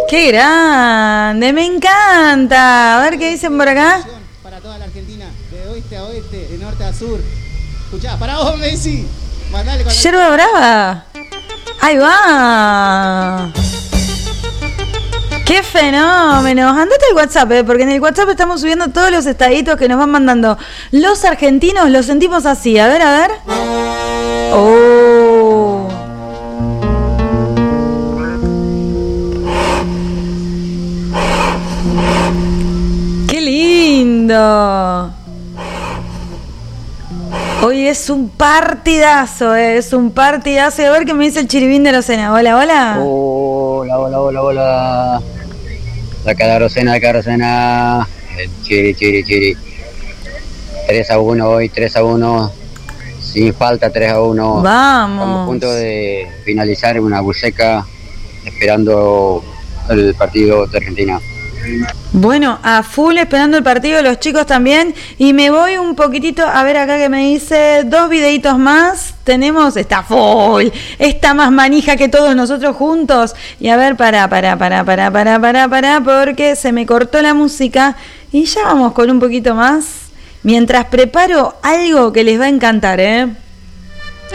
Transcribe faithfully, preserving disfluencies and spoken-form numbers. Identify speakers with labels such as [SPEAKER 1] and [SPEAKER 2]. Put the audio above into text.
[SPEAKER 1] ¡Qué grande! ¡Me encanta! A ver qué dicen por acá.
[SPEAKER 2] Para toda la Argentina, de oeste a oeste, de norte a sur. Escuchá, para vos, Messi. Mandale con
[SPEAKER 1] Yerba brava. Ahí va. ¡Qué fenómeno! Andate al WhatsApp, ¿eh? Porque en el WhatsApp estamos subiendo todos los estaditos que nos van mandando. Los argentinos los sentimos así. A ver, a ver. ¡Oh! ¡Qué lindo! Hoy es un partidazo, ¿eh? Es un partidazo. A ver qué me dice el Chiribín de Rosena. Hola, hola.
[SPEAKER 3] Hola, hola, hola, hola. Acá la Rosena, acá Rosena. El chiri, chiri, chiri. tres a uno hoy, tres a uno. Sin falta, tres a uno.
[SPEAKER 1] Vamos.
[SPEAKER 3] Estamos a punto de finalizar una buceca esperando el partido de Argentina.
[SPEAKER 1] Bueno, a full esperando el partido, los chicos también. Y me voy un poquitito a ver acá que me dice dos videitos más. Tenemos, está full, está más manija que todos nosotros juntos. Y a ver, para, para, para, para, para, para, para, porque se me cortó la música. Y ya vamos con un poquito más. Mientras preparo algo que les va a encantar, ¿eh?